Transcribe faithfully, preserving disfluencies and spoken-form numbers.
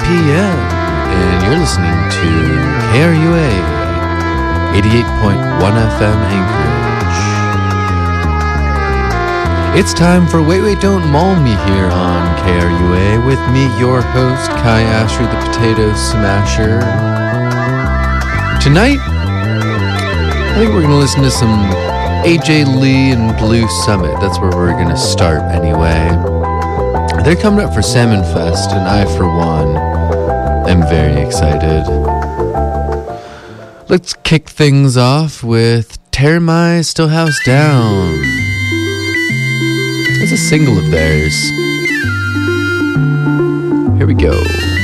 p.m. and you're listening to K R U A eighty-eight point one F M Anchorage. It's time for Wait Wait Don't Maul Me here on K R U A with me, your host, Kai Asher, the Potato Smasher. Tonight, I think we're going to listen to some A J Lee and Blue Summit. That's where we're going to start anyway. They're coming up for Salmon Fest, and I, for one, am very excited. Let's kick things off with Tear My Stillhouse Down. It's a single of theirs. Here we go.